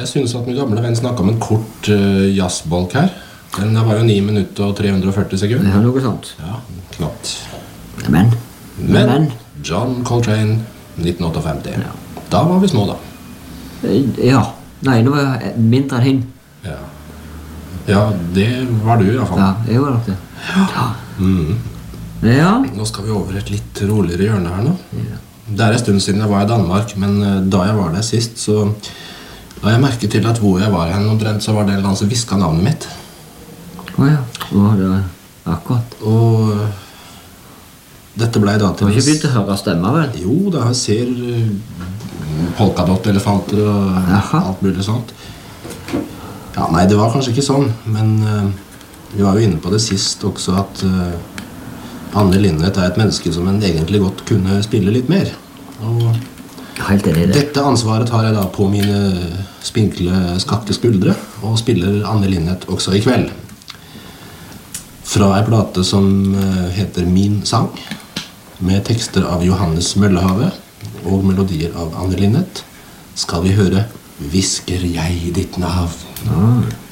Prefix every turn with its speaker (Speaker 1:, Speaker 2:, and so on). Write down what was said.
Speaker 1: Jeg synes at min gamle venn snakket om en kort jazzbolk her. Den var jo 9 minutter og 340 sekunder.
Speaker 2: Ja, noe sånt.
Speaker 1: Ja, knapt.
Speaker 2: Men
Speaker 1: John Coltrane, 1958.
Speaker 2: Ja.
Speaker 1: Da var vi små da.
Speaker 2: Ja. Nei, det var mindre enn hin.
Speaker 1: Ja. Ja, det var du i hvert fall.
Speaker 2: Ja, jeg var nok det. Ja. Ja.
Speaker 1: Nå skal vi over et litt roligere hjørne her nå.
Speaker 2: Ja.
Speaker 1: Det er en stund siden jeg var i Danmark, men da jeg var der sist, så la jeg merke til at hvor jeg var hen omtrent, så var det en eller annen som visket navnet mitt.
Speaker 2: Åja, det var akkurat.
Speaker 1: Og dette ble da
Speaker 2: Du har ikke begynt å høre stemmer, vel?
Speaker 1: Jo, da jeg ser polkadott-elefanter og alt mulig sånt. Ja, nei, det var kanskje ikke sånn, men vi var jo inne på det sist også at Anne Linnet er et menneske som en egentlig godt kunne spille litt mer. Og
Speaker 2: Helt enig i det.
Speaker 1: dette ansvaret tar jeg da på mine spinkle, skakke skuldre, og spiller Anne Linnet også i kveld. Fra en plate som heter Min sang, med tekster av Johannes Møllehave og melodier av Anne Linnet, skal vi høre Hvisker jeg ditt navn.